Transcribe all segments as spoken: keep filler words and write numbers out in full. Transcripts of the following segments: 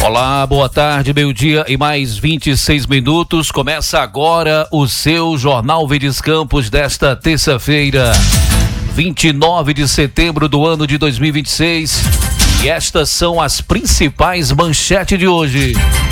Olá, boa tarde, meio-dia e mais vinte e seis minutos. Começa agora o seu Jornal Verdes Campos desta terça-feira, vinte e nove de setembro do ano de dois mil e vinte e seis. E estas são as principais manchetes de hoje.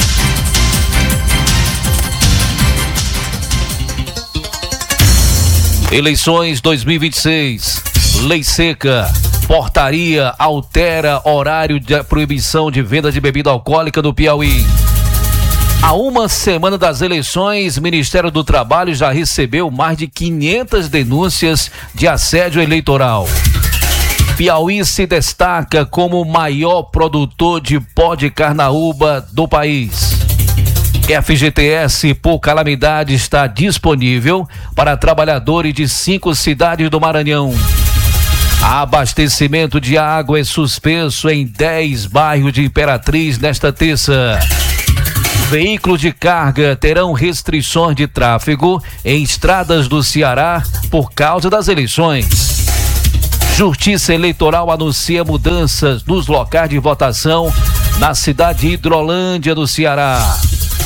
Eleições dois mil e vinte e seis. Lei seca. Portaria altera horário de proibição de venda de bebida alcoólica no Piauí. Há uma semana das eleições, o Ministério do Trabalho já recebeu mais de quinhentas denúncias de assédio eleitoral. Piauí se destaca como o maior produtor de pó de carnaúba do país. F G T S por calamidade está disponível para trabalhadores de cinco cidades do Maranhão. Abastecimento de água é suspenso em dez bairros de Imperatriz nesta terça. Veículos de carga terão restrições de tráfego em estradas do Ceará por causa das eleições. Justiça Eleitoral anuncia mudanças nos locais de votação na cidade de Hidrolândia, no Ceará.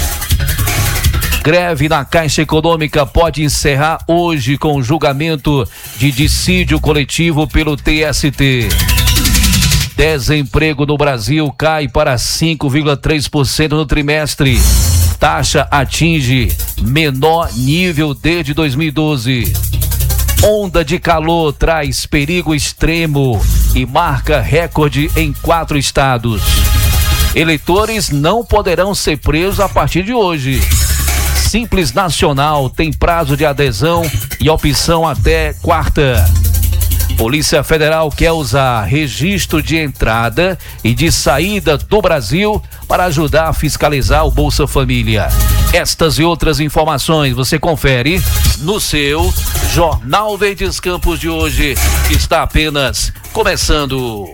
Greve na Caixa Econômica pode encerrar hoje com julgamento de dissídio coletivo pelo T S T. Desemprego no Brasil cai para cinco vírgula três por cento no trimestre. Taxa atinge menor nível desde dois mil e doze. Onda de calor traz perigo extremo e marca recorde em quatro estados. Eleitores não poderão ser presos a partir de hoje. Simples Nacional tem prazo de adesão e opção até quarta. Polícia Federal quer usar registro de entrada e de saída do Brasil para ajudar a fiscalizar o Bolsa Família. Estas e outras informações você confere no seu Jornal Verdes Campos de hoje, que está apenas começando.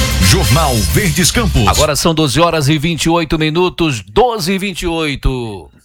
Jornal Verdes Campos. Agora são doze horas e vinte e oito minutos, doze e vinte e oito.